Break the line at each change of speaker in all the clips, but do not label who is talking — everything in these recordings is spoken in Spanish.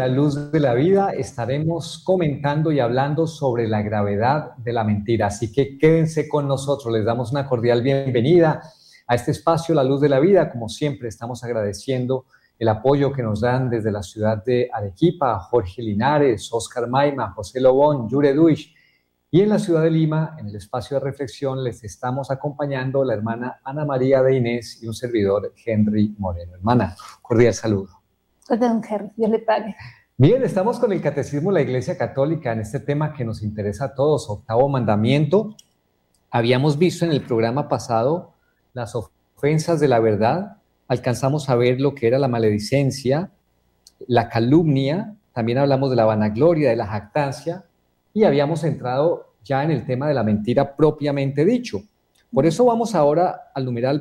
La Luz de la Vida estaremos comentando y hablando sobre la gravedad de la mentira. Así que quédense con nosotros. Les damos una cordial bienvenida a este espacio La Luz de la Vida. Como siempre, estamos agradeciendo el apoyo que nos dan desde la ciudad de Arequipa, Jorge Linares, Oscar Maima, José Lobón, Yure Duich. Y en la ciudad de Lima, en el espacio de reflexión, les estamos acompañando la hermana Ana María de Inés y un servidor, Henry Moreno. Hermana, cordial saludo.
Don Henry, Dios le pague.
Bien, estamos con el Catecismo de la Iglesia Católica en este tema que nos interesa a todos, octavo mandamiento. Habíamos visto en el programa pasado las ofensas de la verdad, alcanzamos a ver lo que era la maledicencia, la calumnia, también hablamos de la vanagloria, de la jactancia, y habíamos entrado ya en el tema de la mentira propiamente dicho. Por eso vamos ahora al numeral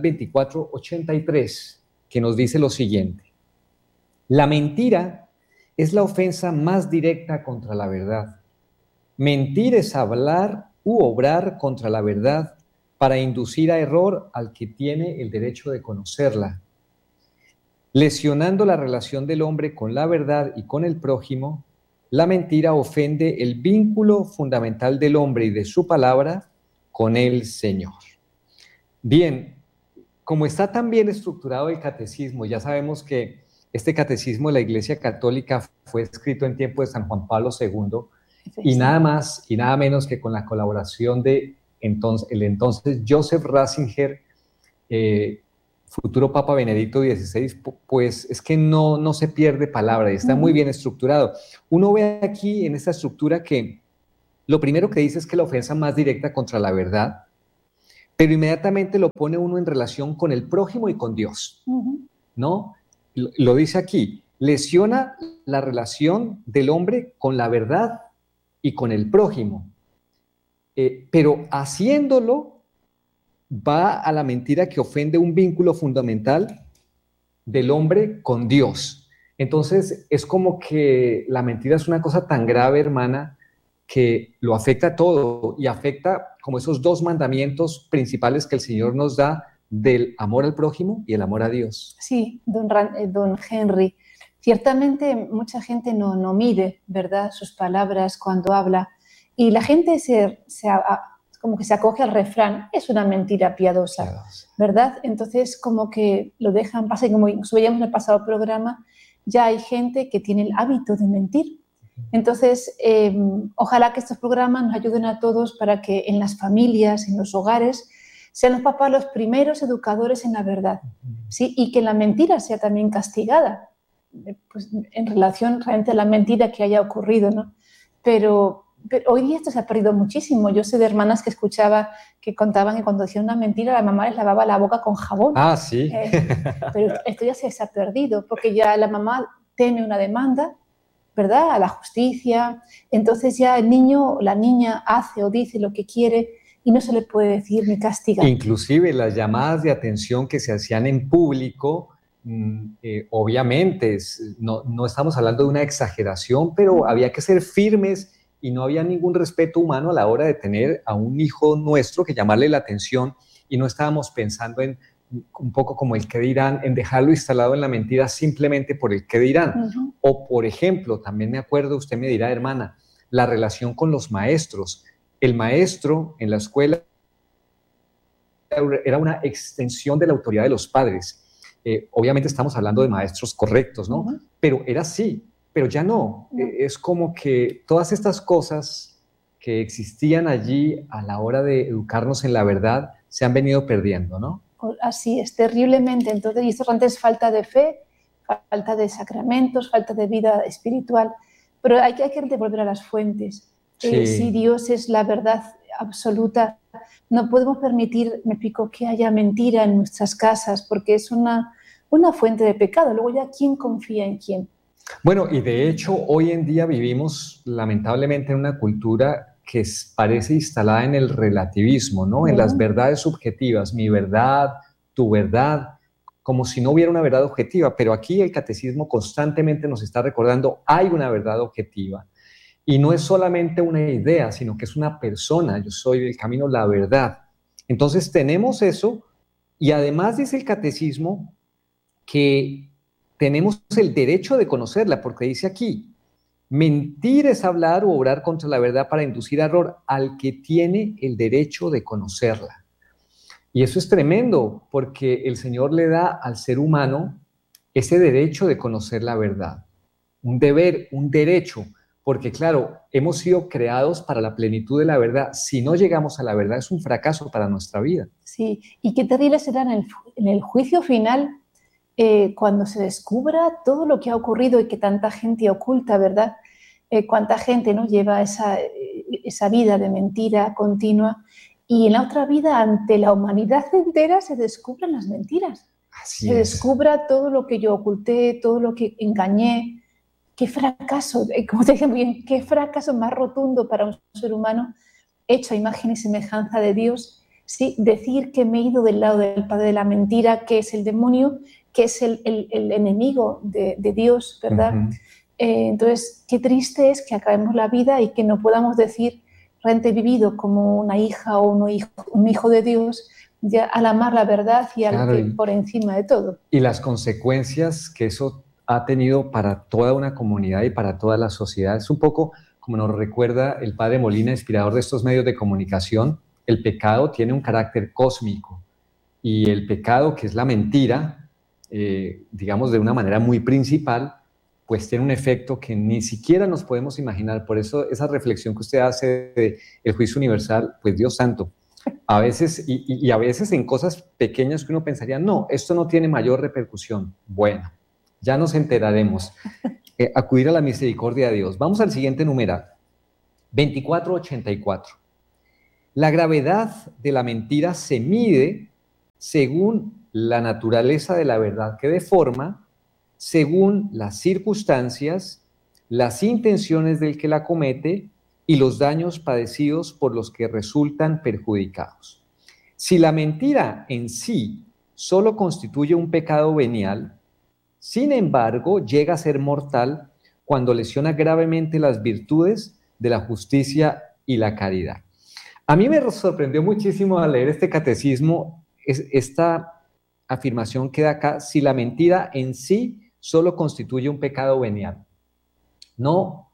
2483, que nos dice lo siguiente. La mentira es la ofensa más directa contra la verdad. Mentir es hablar u obrar contra la verdad para inducir a error al que tiene el derecho de conocerla. Lesionando la relación del hombre con la verdad y con el prójimo, la mentira ofende el vínculo fundamental del hombre y de su palabra con el Señor. Bien, como está tan bien estructurado el catecismo, ya sabemos que este catecismo de la Iglesia Católica fue escrito en tiempo de San Juan Pablo II y nada más y nada menos que con la colaboración de el entonces Joseph Ratzinger, futuro Papa Benedicto XVI, pues es que no se pierde palabra y está muy bien estructurado. Uno ve aquí en esta estructura que lo primero que dice es que la ofensa más directa contra la verdad, pero inmediatamente lo pone uno en relación con el prójimo y con Dios, ¿no? Lo dice aquí, lesiona la relación del hombre con la verdad y con el prójimo, pero haciéndolo va a la mentira que ofende un vínculo fundamental del hombre con Dios. Entonces es como que la mentira es una cosa tan grave, hermana, que lo afecta a todo y afecta como esos dos mandamientos principales que el Señor nos da del amor al prójimo y el amor a Dios.
Sí, don Henry, ciertamente mucha gente no mide, ¿verdad?, sus palabras cuando habla y la gente como que se acoge al refrán, es una mentira piadosa, ¿verdad? Entonces como que lo dejan pasar y como veíamos en el pasado programa, ya hay gente que tiene el hábito de mentir. Entonces, ojalá que estos programas nos ayuden a todos para que en las familias, en los hogares, sean los papás los primeros educadores en la verdad, ¿sí? Y que la mentira sea también castigada, pues, en relación realmente a la mentira que haya ocurrido, ¿no? Pero hoy día esto se ha perdido muchísimo. Yo sé de hermanas que escuchaba que contaban que cuando decían una mentira la mamá les lavaba la boca con jabón.
Ah, sí.
Pero esto ya se ha perdido porque ya la mamá teme una demanda, ¿verdad?, a la justicia. Entonces ya el niño o la niña hace o dice lo que quiere y no se le puede decir ni castigar.
Inclusive las llamadas de atención que se hacían en público, obviamente no estamos hablando de una exageración, pero había que ser firmes y no había ningún respeto humano a la hora de tener a un hijo nuestro que llamarle la atención y no estábamos pensando en un poco como el qué dirán, en dejarlo instalado en la mentira simplemente por el qué dirán. O por ejemplo, también me acuerdo, usted me dirá, hermana, la relación con los maestros. El maestro en la escuela era una extensión de la autoridad de los padres. Obviamente estamos hablando de maestros correctos, ¿no? Pero era así, pero ya no. Es como que todas estas cosas que existían allí a la hora de educarnos en la verdad se han venido perdiendo, ¿no?
Así es, terriblemente. Entonces, y esto antes es falta de fe, falta de sacramentos, falta de vida espiritual, pero hay que devolver a las fuentes.
Sí.
Si Dios es la verdad absoluta, no podemos permitir, me explico, que haya mentira en nuestras casas, porque es una fuente de pecado. Luego ya, ¿quién confía en quién?
Bueno, y de hecho, hoy en día vivimos lamentablemente en una cultura que parece instalada en el relativismo, ¿no? En las verdades subjetivas, mi verdad, tu verdad, como si no hubiera una verdad objetiva, pero aquí el catecismo constantemente nos está recordando, hay una verdad objetiva. Y no es solamente una idea, sino que es una persona. Yo soy el camino, la verdad. Entonces tenemos eso y además dice el catecismo que tenemos el derecho de conocerla, porque dice aquí, Mentir es hablar o obrar contra la verdad para inducir error al que tiene el derecho de conocerla. Y eso es tremendo, porque el Señor le da al ser humano ese derecho de conocer la verdad. Un deber, un derecho, porque claro, hemos sido creados para la plenitud de la verdad. Si no llegamos a la verdad, es un fracaso para nuestra vida.
Sí, y qué terrible será en el juicio final, cuando se descubra todo lo que ha ocurrido y que tanta gente oculta, ¿verdad? Cuánta gente, ¿no?, lleva esa vida de mentira continua, y en la otra vida, ante la humanidad entera, se descubren las mentiras.
Así
Se
es.
descubra todo lo que yo oculté, todo lo que engañé. Qué fracaso, como te dije muy bien, qué fracaso más rotundo para un ser humano hecho a imagen y semejanza de Dios. Sí, decir que me he ido del lado del padre de la mentira, que es el demonio, que es el enemigo de Dios, ¿verdad?
Ujú.
Entonces, qué triste es que acabemos la vida y que no podamos decir, realmente he vivido como una hija o un hijo de Dios, ya, al amar la verdad y al
Claro,
que por encima de todo.
y las consecuencias que eso ha tenido para toda una comunidad y para toda la sociedad. Es un poco como nos recuerda el padre Molina, inspirador de estos medios de comunicación. El pecado tiene un carácter cósmico y el pecado, que es la mentira, digamos de una manera muy principal, pues tiene un efecto que ni siquiera nos podemos imaginar. Por eso esa reflexión que usted hace del juicio universal, pues Dios santo, a veces, y a veces en cosas pequeñas que uno pensaría, no, esto no tiene mayor repercusión. Bueno, ya nos enteraremos. Acudir a la misericordia de Dios. Vamos al siguiente numeral, 2484. La gravedad de la mentira se mide según la naturaleza de la verdad que deforma, según las circunstancias, las intenciones del que la comete y los daños padecidos por los que resultan perjudicados. Si la mentira en sí solo constituye un pecado venial, sin embargo, llega a ser mortal cuando lesiona gravemente las virtudes de la justicia y la caridad. A mí me sorprendió muchísimo al leer este catecismo esta afirmación que da acá: si la mentira en sí solo constituye un pecado venial. No,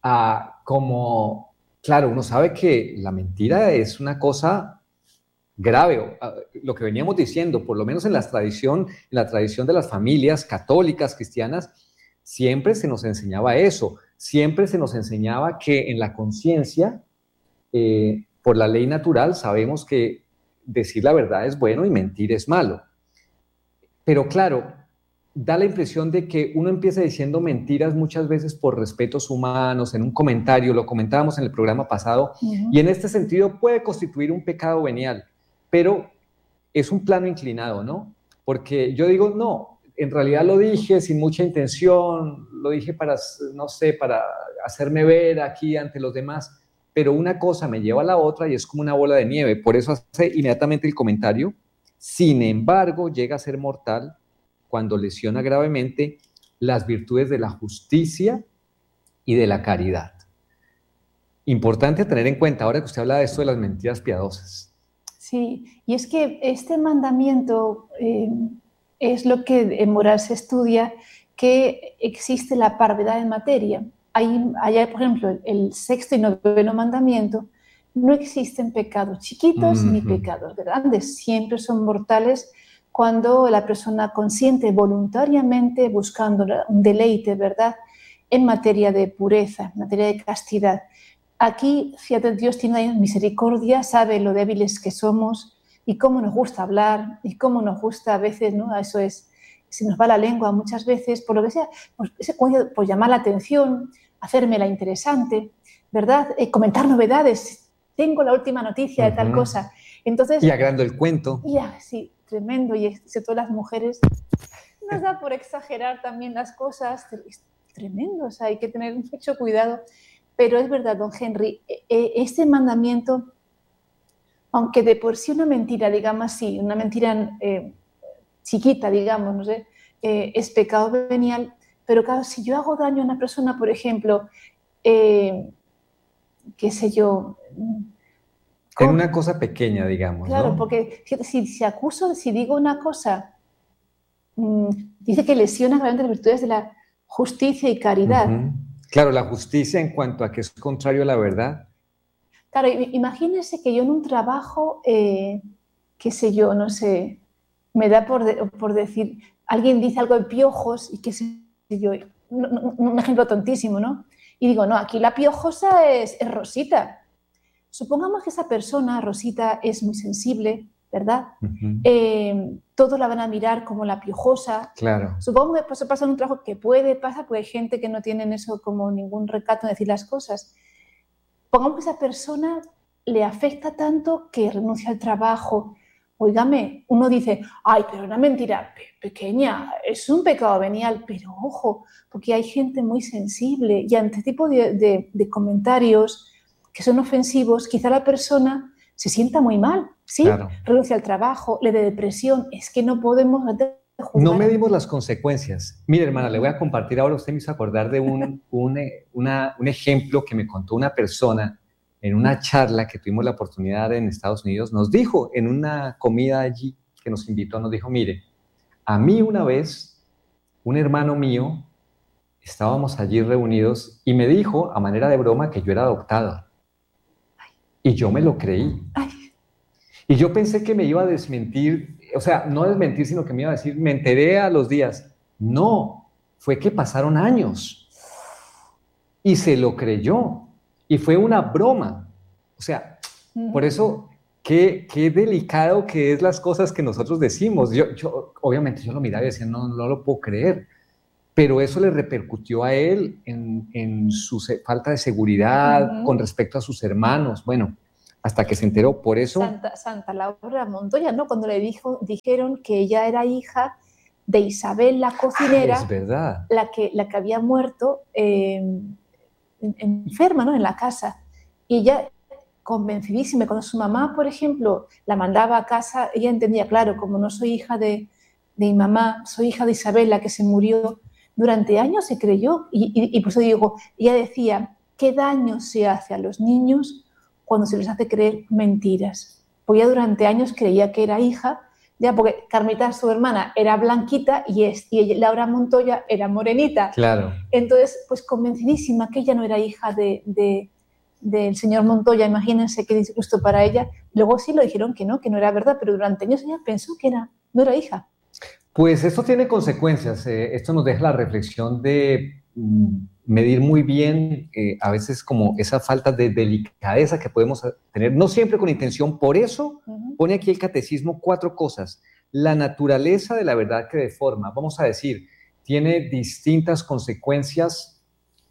como, claro, uno sabe que la mentira es una cosa grave, lo que veníamos diciendo, por lo menos en la tradición de las familias católicas, cristianas, siempre se nos enseñaba eso, siempre se nos enseñaba que en la conciencia, por la ley natural, sabemos que decir la verdad es bueno y mentir es malo. Pero claro, da la impresión de que uno empieza diciendo mentiras muchas veces por respetos humanos, en un comentario, lo comentábamos en el programa pasado, y en este sentido puede constituir un pecado venial, pero es un plano inclinado, ¿no? Porque yo digo, no, en realidad lo dije sin mucha intención, lo dije para, no sé, para hacerme ver aquí ante los demás, pero una cosa me lleva a la otra y es como una bola de nieve. Por eso hace inmediatamente el comentario: sin embargo, llega a ser mortal cuando lesiona gravemente las virtudes de la justicia y de la caridad. Importante tener en cuenta ahora que usted habla de esto de las mentiras piadosas.
Sí, y es que este mandamiento es lo que en moral se estudia, que existe la parvedad en materia. Hay, por ejemplo, el sexto y noveno mandamiento, no existen pecados chiquitos ni pecados grandes, siempre son mortales cuando la persona consiente voluntariamente buscando un deleite, ¿verdad?, en materia de pureza, en materia de castidad. Aquí, fíjate, Dios tiene misericordia, sabe lo débiles que somos y cómo nos gusta hablar y cómo nos gusta a veces, ¿no? Eso es, se nos va la lengua muchas veces, por lo que sea, por llamar la atención, hacerme la interesante, ¿verdad? Comentar novedades, tengo la última noticia de tal cosa. Entonces,
y agrando el cuento.
Sí, tremendo, y sobre todo las mujeres nos da por exagerar también las cosas, es tremendo, o sea, hay que tener mucho cuidado. Pero es verdad, don Henry, este mandamiento, aunque de por sí una mentira, digamos así, una mentira chiquita, digamos, no sé, es pecado venial, pero claro, si yo hago daño a una persona, por ejemplo, qué sé yo...
En una cosa pequeña, digamos,
claro,
¿no?
porque si acuso, si digo una cosa, dice que lesiona realmente las virtudes de la justicia y caridad.
Claro, la justicia en cuanto a que es contrario a la verdad.
Claro, imagínense que yo en un trabajo, qué sé yo, no sé, me da por decir, alguien dice algo de piojos y qué sé yo, un ejemplo tontísimo, ¿no? Y digo, no, aquí la piojosa es Rosita. Supongamos que esa persona, Rosita, es muy sensible, ¿verdad? Todos la van a mirar como la piojosa.
Claro.
Supongo que eso pasa en un trabajo que puede pasar, porque hay gente que no tiene eso como ningún recato en decir las cosas. Pongamos que esa persona le afecta tanto que renuncia al trabajo. Óigame, uno dice, ay, pero una mentira pequeña, es un pecado venial, pero ojo, porque hay gente muy sensible y ante este tipo de comentarios que son ofensivos, quizá la persona se sienta muy mal, ¿sí?
Claro.
Renuncia al trabajo, le dé depresión, es que no podemos juzgar.
No medimos las consecuencias. Mire, hermana, le voy a compartir ahora, usted me hizo acordar de un ejemplo que me contó una persona en una charla que tuvimos la oportunidad en Estados Unidos. Nos dijo en una comida allí que nos invitó, nos dijo, mire, a mí una vez, un hermano mío, estábamos allí reunidos y me dijo a manera de broma que yo era adoptada. Y yo me lo creí. Y yo pensé que me iba a desmentir, o sea, no desmentir, sino que me iba a decir, me enteré a los días. No, fue que pasaron años. Y se lo creyó. Y fue una broma. O sea, por eso, qué delicado que es las cosas que nosotros decimos. Obviamente yo lo miraba y decía, no lo puedo creer. Pero eso le repercutió a él en su falta de seguridad con respecto a sus hermanos. Bueno, hasta que se enteró, por eso...
Santa Laura Montoya, ¿no? Cuando le dijeron que ella era hija de Isabel la cocinera,
es verdad.
la que había muerto enferma, ¿no? En la casa. Y ella, convencidísima, cuando su mamá, por ejemplo, la mandaba a casa, ella entendía, claro, como no soy hija de mi mamá, soy hija de Isabel, la que se murió, durante años se creyó. Y por eso digo, ella decía, ¿qué daño se hace a los niños cuando se les hace creer mentiras? Pues ella durante años creía que era hija, ya porque Carmita, su hermana, era blanquita y Laura Montoya era morenita.
Claro.
Entonces, pues convencidísima que ella no era hija del señor Montoya, imagínense qué disgusto para ella. Luego sí lo dijeron que no era verdad, pero durante años ella pensó que no era hija.
Pues esto tiene consecuencias. Esto nos deja la reflexión de medir muy bien a veces como esa falta de delicadeza que podemos tener, no siempre con intención. Por eso pone aquí el catecismo 4 cosas. La naturaleza de la verdad que deforma, vamos a decir, tiene distintas consecuencias.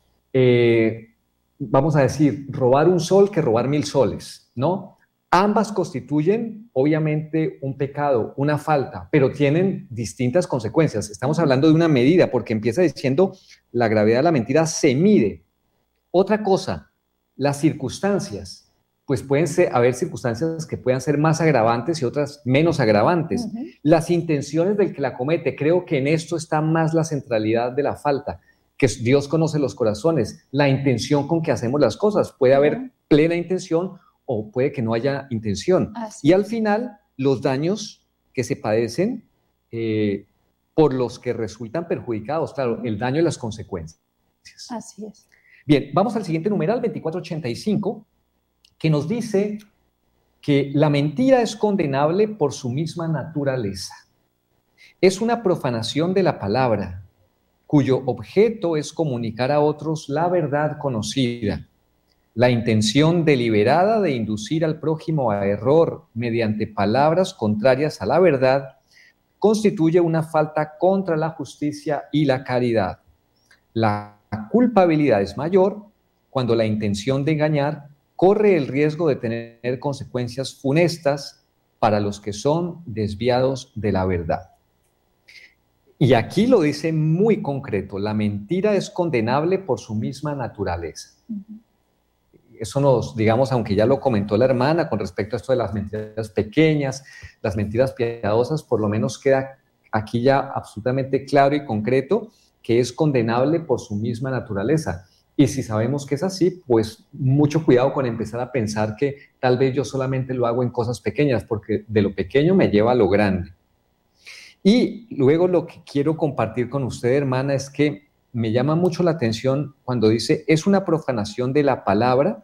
Vamos a decir, robar un sol que robar 1000 soles, ¿no? Ambas constituyen, obviamente, un pecado, una falta, pero tienen distintas consecuencias. Estamos hablando de una medida, porque empieza diciendo la gravedad de la mentira se mide. Otra cosa, las circunstancias. Pues pueden haber circunstancias que puedan ser más agravantes y otras menos agravantes. Las intenciones del que la comete, creo que en esto está más la centralidad de la falta, que Dios conoce los corazones, la intención con que hacemos las cosas. Puede haber plena intención o puede que no haya intención. Y al final, los daños que se padecen por los que resultan perjudicados, claro, el daño y las consecuencias.
Así es.
Bien, vamos al siguiente numeral, 2485, que nos dice que la mentira es condenable por su misma naturaleza. Es una profanación de la palabra, cuyo objeto es comunicar a otros la verdad conocida. La intención deliberada de inducir al prójimo a error mediante palabras contrarias a la verdad constituye una falta contra la justicia y la caridad. La culpabilidad es mayor cuando la intención de engañar corre el riesgo de tener consecuencias funestas para los que son desviados de la verdad. Y aquí lo dice muy concreto, la mentira es condenable por su misma naturaleza. Eso nos, digamos, aunque ya lo comentó la hermana con respecto a esto de las mentiras pequeñas, las mentiras piadosas, por lo menos queda aquí ya absolutamente claro y concreto que es condenable por su misma naturaleza. Y si sabemos que es así, pues mucho cuidado con empezar a pensar que tal vez yo solamente lo hago en cosas pequeñas, porque de lo pequeño me lleva a lo grande. Y luego lo que quiero compartir con usted, hermana, es que me llama mucho la atención cuando dice, es una profanación de la palabra.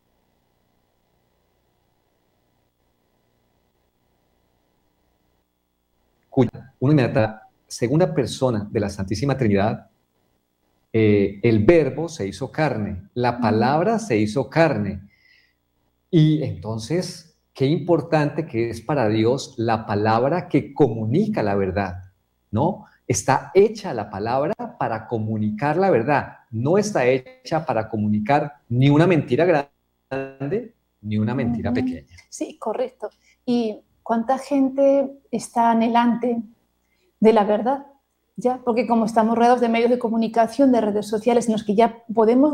Cuya una inmediata segunda persona de la Santísima Trinidad, el verbo se hizo carne, la palabra se hizo carne. Y entonces, qué importante que es para Dios la palabra que comunica la verdad, ¿no? Está hecha la palabra para comunicar la verdad, no está hecha para comunicar ni una mentira grande ni una mentira pequeña.
Sí, correcto. ¿Y cuánta gente está anhelante de la verdad? Ya, porque como estamos rodeados de medios de comunicación, de redes sociales, en los que ya podemos,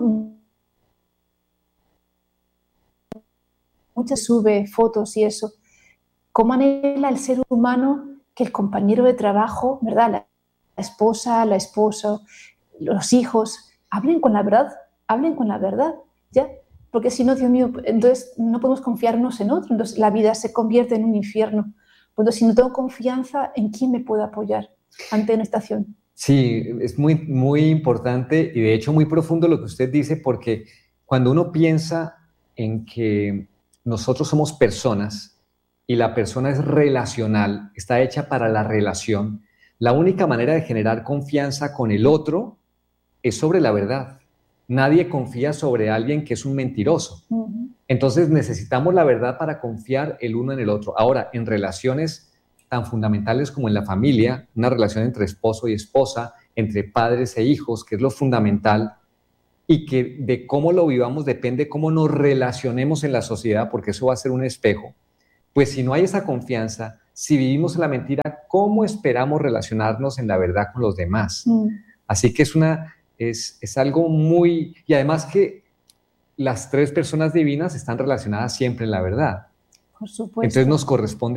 muchas sube fotos y eso, ¿cómo anhela el ser humano que el compañero de trabajo, ¿verdad? La esposa, el esposo, los hijos, hablen con la verdad, ¿ya? Porque si no, Dios mío, entonces no podemos confiarnos en otro, entonces la vida se convierte en un infierno. Entonces, si no tengo confianza, ¿en quién me puedo apoyar ante una estación?
Sí, es muy, muy importante y de hecho muy profundo lo que usted dice, porque cuando uno piensa en que nosotros somos personas y la persona es relacional, está hecha para la relación, la única manera de generar confianza con el otro es sobre la verdad. Nadie confía sobre alguien que es un mentiroso. Entonces necesitamos la verdad para confiar el uno en el otro. Ahora, en relaciones tan fundamentales como en la familia, una relación entre esposo y esposa, entre padres e hijos, que es lo fundamental, y que de cómo lo vivamos depende cómo nos relacionemos en la sociedad, porque eso va a ser un espejo. Pues si no hay esa confianza, si vivimos en la mentira, ¿cómo esperamos relacionarnos en la verdad con los demás? Así que es algo muy... Y además que las tres personas divinas están relacionadas siempre en la verdad.
Por supuesto.
Entonces nos corresponde